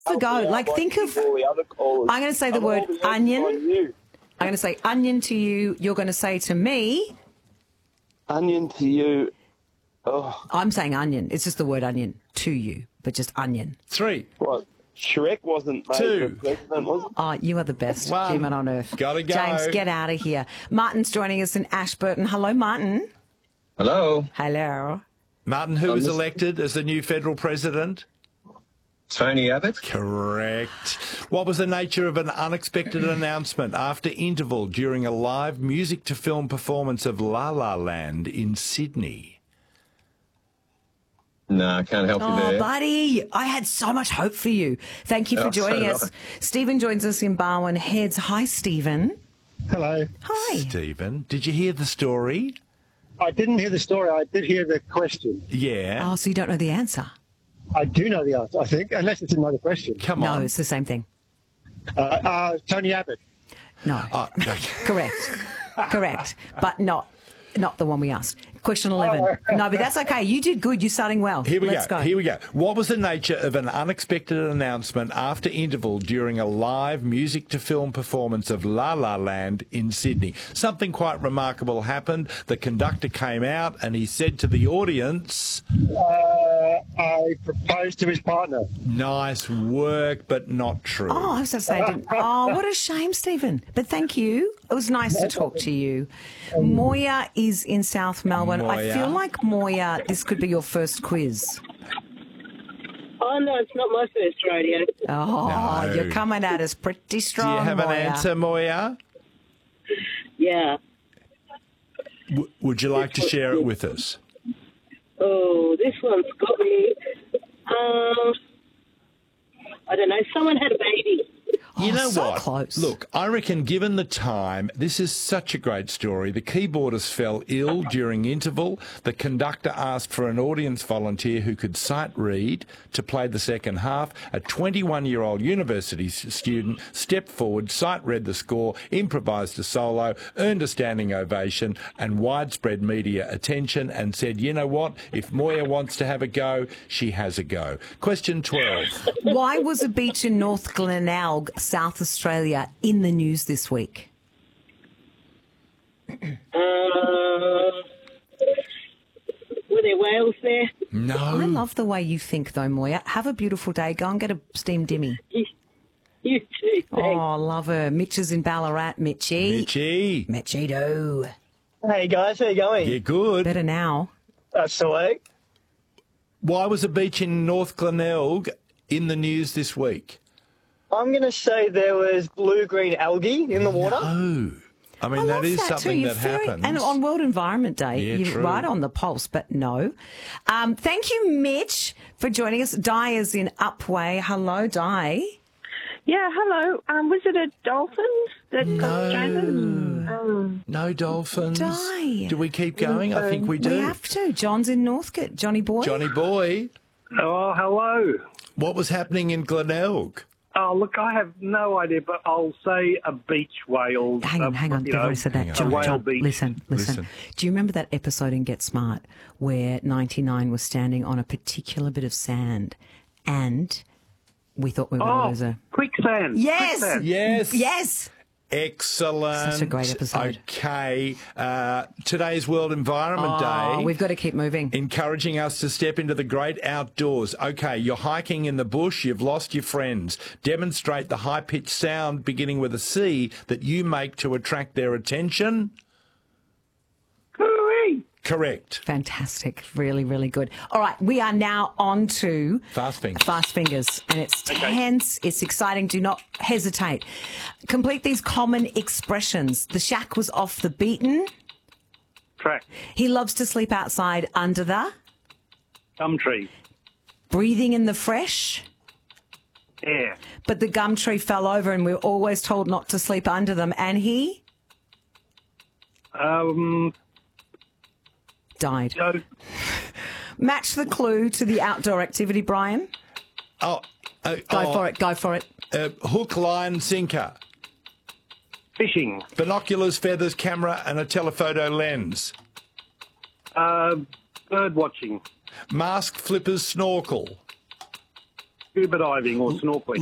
a go. Like, think of... all the other callers. I'm going to say the word onion. I'm going to say onion to you. You're going to say to me... Onion to you. Oh. I'm saying onion. It's just the word onion to you, but just onion. 3. What? Shrek wasn't made 2. for president, was it? Oh, you are the best 1. human on earth. Gotta go. James, get out of here. Martin's joining us in Ashburton. Hello, Martin. Hello. Hello. Martin, who was elected as the new federal president? Tony Abbott. Correct. What was the nature of an unexpected announcement after interval during a live music-to-film performance of La La Land in Sydney? No, I can't help you there. Oh, buddy, I had so much hope for you. Thank you for joining us. Stephen joins us in Barwon Heads. Hi, Stephen. Hello. Hi. Stephen, did you hear the story? I didn't hear the story. I did hear the question. Yeah. Oh, so you don't know the answer? I do know the answer, I think, unless it's another question. Come on. No, it's the same thing. Tony Abbott. No. Okay. Correct. But not the one we asked. Question 11. No, but that's okay. You did good. You're starting well. Let's go. Here we go. What was the nature of an unexpected announcement after interval during a live music-to-film performance of La La Land in Sydney? Something quite remarkable happened. The conductor came out and he said to the audience... I proposed to his partner. Nice work, but not true. Oh, I was going to say I didn't. Oh, what a shame, Stephen. But thank you. It was nice to talk to you. Moya is in South Melbourne. I Moya. feel like, Moya, this could be your first quiz. Oh, no, it's not my first radio. Oh, No. you're coming at us pretty strong, Do you have Moya. an answer, Moya? Yeah. Would you like to share it with us? Oh, this one's got me. I don't know. Someone had a baby. You know so what? close. Look, I reckon given the time, this is such a great story. The keyboardist fell ill during interval. The conductor asked for an audience volunteer who could sight read to play the second half. A 21-year-old university student stepped forward, sight read the score, improvised a solo, earned a standing ovation and widespread media attention and said, you know what, if Moya wants to have a go, she has a go. Question 12. Why was a beach in North Glenelg, South Australia, in the news this week? Were there whales there? No. I love the way you think, though, Moya. Have a beautiful day. Go and get a steamed dimmy. You too, thanks. Oh, love her. Mitch is in Ballarat. Mitchie. Mitchie-do. Hey guys, how you going? Yeah, good. Better now. Sweet. Why was a beach in North Glenelg in the news this week? I'm going to say there was blue-green algae in the water. Oh. I mean, I that love is that something too. You're that very- happens. And on World Environment Day, Yeah, you're true. right on the pulse, but no. Thank you, Mitch, for joining us. Di is in Upway. Hello, Di. Yeah, hello. Was it a dolphin that got stranded? No dolphins. Di. Do we keep going? I think we do. We have to. John's in Northcote. Johnny boy. Johnny boy, Oh, hello. what was happening in Glenelg? Oh, look, I have no idea, but I'll say a beach whale. Hang on. you Before know, I said that, a John, whale beach. listen. Do you remember that episode in Get Smart where 99 was standing on a particular bit of sand and we thought we were going to lose her? Quicksand. Yes! Quicksand. Yes! Excellent. Such a great episode. Okay. Today's World Environment Day. We've got to keep moving. Encouraging us to step into the great outdoors. Okay, you're hiking in the bush, you've lost your friends. Demonstrate the high-pitched sound beginning with a C that you make to attract their attention. Hooray. Correct. Fantastic. Really, really good. All right, we are now on to Fast fingers. Fast Fingers. And it's tense, it's exciting. Do not hesitate. Complete these common expressions. The shack was off the beaten. Track. He loves to sleep outside under the. Gum tree. Breathing in the fresh. Air. But the gum tree fell over and we were always told not to sleep under them. And he died. Go. Match the clue to the outdoor activity, Brian. Go for it. Hook, line, sinker. Fishing. Binoculars, feathers, camera and a telephoto lens. Bird watching. Mask, flippers, snorkel. scuba diving or snorkeling.